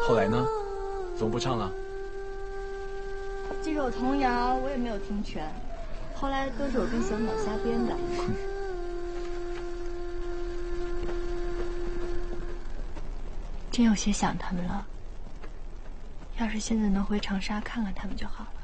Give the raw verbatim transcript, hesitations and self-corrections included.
后来呢？怎么不唱了？ 这首童谣我也没有听全，后来都是我跟小鸟瞎编的。真有些想他们了。要是现在能回长沙看看他们就好了。